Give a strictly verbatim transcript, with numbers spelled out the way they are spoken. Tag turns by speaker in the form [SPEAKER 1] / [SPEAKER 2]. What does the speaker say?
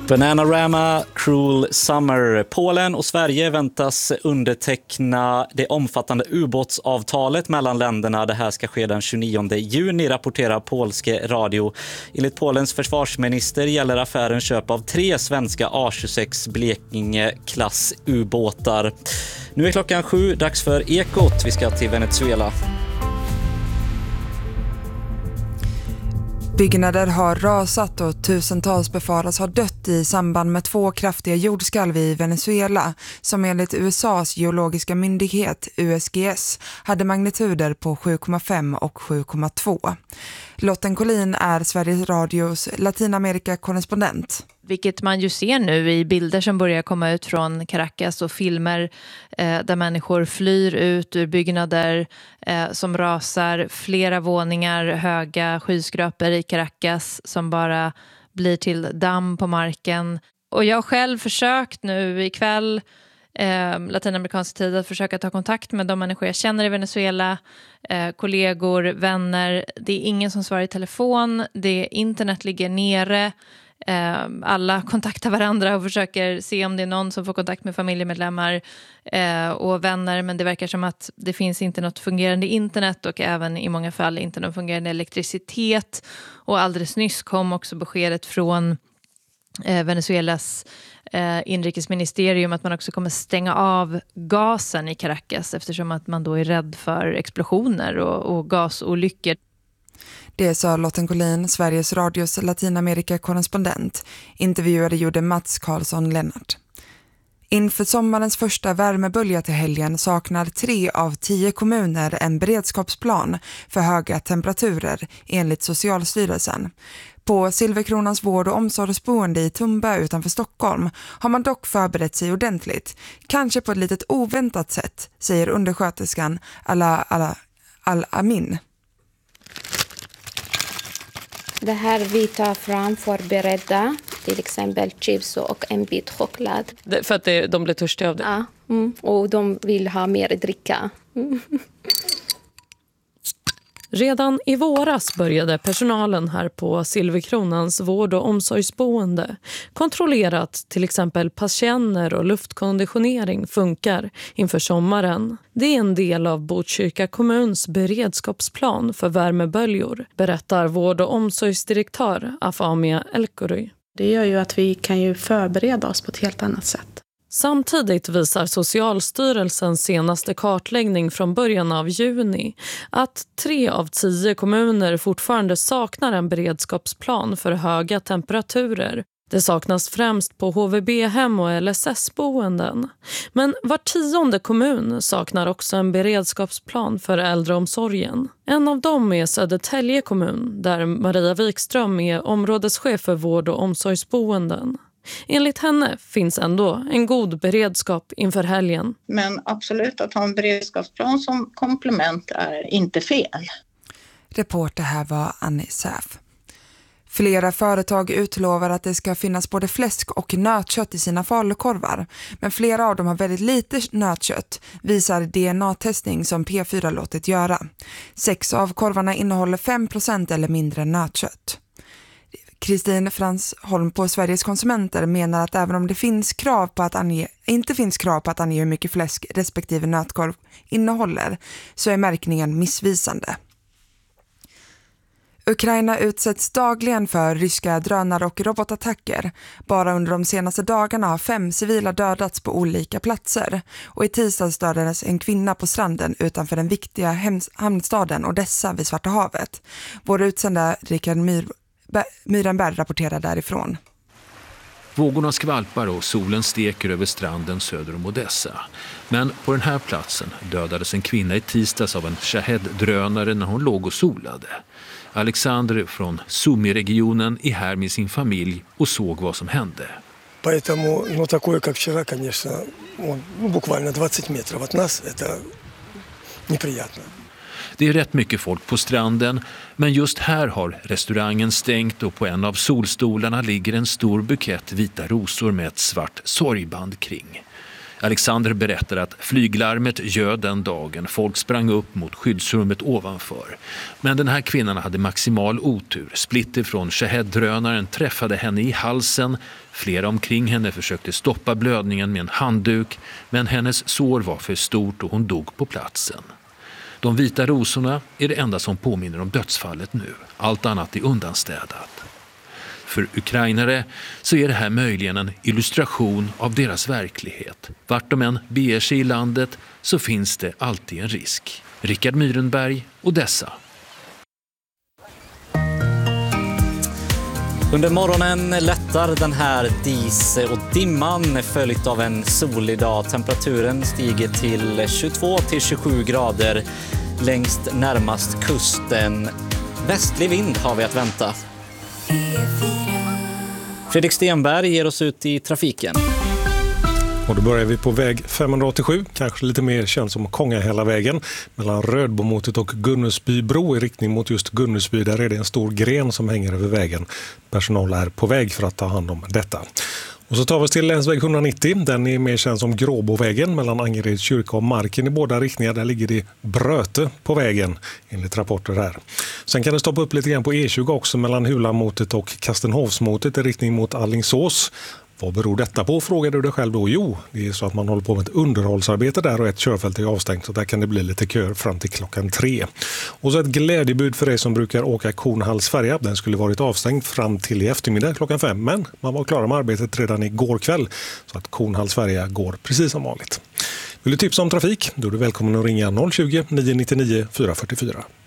[SPEAKER 1] Bananarama, Cruel Summer. Polen och Sverige väntas underteckna det omfattande ubåtsavtalet mellan länderna. Det här ska ske den tjugonionde juni, rapporterar polske radio. Enligt Polens försvarsminister gäller affären köp av tre svenska A tjugosex Blekinge-klass ubåtar. Nu är klockan sju, dags för Ekot. Vi ska till Venezuela.
[SPEAKER 2] Byggnader har rasat och tusentals befaras ha dött i samband med två kraftiga jordskalv i Venezuela som enligt U S A:s geologiska myndighet U S G S hade magnituder på sju komma fem och sju komma två. Lotten Collin är Sveriges Radios Latinamerika-korrespondent.
[SPEAKER 3] Vilket man ju ser nu i bilder som börjar komma ut från Caracas och filmer eh, där människor flyr ut ur byggnader eh, som rasar, flera våningar höga skyskrapor i Caracas som bara blir till damm på marken. Och jag har själv försökt nu ikväll, eh, latinamerikansk tid, att försöka ta kontakt med de människor jag känner i Venezuela, eh, kollegor, vänner. Det är ingen som svarar i telefon, det internet ligger nere. Alla kontaktar varandra och försöker se om det är någon som får kontakt med familjemedlemmar och vänner, men det verkar som att det finns inte något fungerande internet och även i många fall inte någon fungerande elektricitet. Och alldeles nyss kom också beskedet från Venezuelas inrikesministerium att man också kommer stänga av gasen i Caracas eftersom att man då är rädd för explosioner och, och gasolyckor.
[SPEAKER 2] Det sa Lotten Collin, Sveriges Radios Latinamerika-korrespondent. Intervjuade gjorde Mats Karlsson Lennart. Inför sommarens första värmebölja till helgen saknar tre av tio kommuner en beredskapsplan för höga temperaturer enligt Socialstyrelsen. På Silverkronans vård- och omsorgsboende i Tumba utanför Stockholm har man dock förberett sig ordentligt. Kanske på ett litet oväntat sätt, säger undersköterskan Ala, Ala, Al-Amin.
[SPEAKER 4] Det här vi tar fram förberedda, till exempel chips och en bit choklad.
[SPEAKER 5] Det, för att det, de blir törstiga av det?
[SPEAKER 4] Ja, mm, och de vill ha mer dricka. Mm.
[SPEAKER 5] Redan i våras började personalen här på Silverkronans vård- och omsorgsboende kontrollera att till exempel patienter och luftkonditionering funkar inför sommaren. Det är en del av Botkyrka kommuns beredskapsplan för värmeböljor, berättar vård- och omsorgsdirektör Afamia Elkory.
[SPEAKER 6] Det gör ju att vi kan ju förbereda oss på ett helt annat sätt.
[SPEAKER 5] Samtidigt visar Socialstyrelsens senaste kartläggning från början av juni att tre av tio kommuner fortfarande saknar en beredskapsplan för höga temperaturer. Det saknas främst på H V B-hem och L S S-boenden. Men var tionde kommun saknar också en beredskapsplan för äldreomsorgen. En av dem är Södertälje kommun, där Maria Wikström är områdeschef för vård- och omsorgsboenden. Enligt henne finns ändå en god beredskap inför helgen.
[SPEAKER 7] Men absolut, att ha en beredskapsplan som komplement är inte fel.
[SPEAKER 2] Reporter här var Annie Säf. Flera företag utlovar att det ska finnas både fläsk och nötkött i sina falukorvar. Men flera av dem har väldigt lite nötkött, visar D N A-testning som P fyra låtit göra. Sex av korvarna innehåller fem procent eller mindre nötkött. Kristin Fransholm på Sveriges konsumenter menar att även om det finns krav på att ange, inte finns krav på att ange hur mycket fläsk respektive nötkorv innehåller, så är märkningen missvisande. Ukraina utsätts dagligen för ryska drönare- och robotattacker. Bara under de senaste dagarna har fem civila dödats på olika platser. Och i tisdags dödades en kvinna på stranden utanför den viktiga hems- hamnstaden Odessa vid Svarta havet. Vår utsända Rickard Myr- Myrenberg rapporterar därifrån.
[SPEAKER 8] Vågorna skvalpar och solen steker över stranden söder om Odessa. Men på den här platsen dödades en kvinna i tisdags av en Shahed-drönare när hon låg och solade. Alexander från Sumy-regionen är här med sin familj och såg vad som hände.
[SPEAKER 9] Поэтому, ну, такое, как вчера, конечно, он, ну, буквально двадцать метров от нас, это неприятно.
[SPEAKER 8] Det är rätt mycket folk på stranden, men just här har restaurangen stängt och på en av solstolarna ligger en stor bukett vita rosor med ett svart sorgband kring. Alexander berättar att flyglarmet ljöd den dagen. Folk sprang upp mot skyddsrummet ovanför. Men den här kvinnan hade maximal otur. Splitter från Shahed-drönaren träffade henne i halsen. Flera omkring henne försökte stoppa blödningen med en handduk, men hennes sår var för stort och hon dog på platsen. De vita rosorna är det enda som påminner om dödsfallet nu. Allt annat är undanstädat. För ukrainare så är det här möjligen en illustration av deras verklighet. Vart de än beger sig i landet så finns det alltid en risk. Rickard Myrenberg, Odessa.
[SPEAKER 1] Under morgonen lättar den här dis och dimman följt av en solig dag. Temperaturen stiger till tjugotvå till tjugosju grader längst närmast kusten. Västlig vind har vi att vänta. Fredrik Stenberg ger oss ut i trafiken.
[SPEAKER 10] Och då börjar vi på väg femhundraåttiosju, kanske lite mer känd som Kongahällavägen, mellan Rödbomotet och Gunnesbybro i riktning mot just Gunnesby. Där är det en stor gren som hänger över vägen. Personal är på väg för att ta hand om detta. Och så tar vi oss till länsväg etthundranittio. Den är mer känd som Gråbovägen mellan Angereds kyrka och Marken i båda riktningar. Där ligger det Bröte på vägen enligt rapporter här. Sen kan det stoppa upp lite grann på E tjugo också mellan Hulamotet och Kastenhovsmotet i riktning mot Allingsås. Vad beror detta på, frågade du dig själv då? Jo, det är så att man håller på med ett underhållsarbete där och ett körfält är avstängt, så där kan det bli lite kör fram till klockan tre. Och så ett glädjebud för dig som brukar åka Kornhalls färja. Den skulle varit avstängd fram till i eftermiddag klockan fem, men man var klar med arbetet redan igår kväll, så att Kornhalls färja går precis som vanligt. Vill du tipsa om trafik? Då är du välkommen att ringa noll tjugo, nio nio nio, fyra fyra fyra.